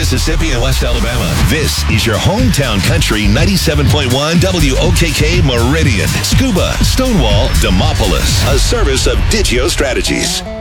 Mississippi, and West Alabama. This is your hometown country 97.1 WOKK Meridian, Scuba, Stonewall, Demopolis. A service of Digio Strategies.